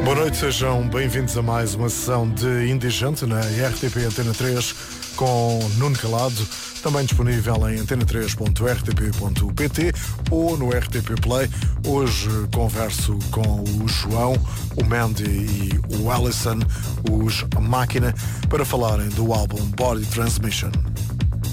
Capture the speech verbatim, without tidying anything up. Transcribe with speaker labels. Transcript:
Speaker 1: Boa noite, sejam bem-vindos a mais uma sessão de Indigente na R T P Antena três com Nuno Calado, também disponível em antena três ponto r t p ponto p t ou no R T P Play. Hoje converso com o João, o Mandy e o Ellison, os Máquina, para falarem do álbum Body Transmission.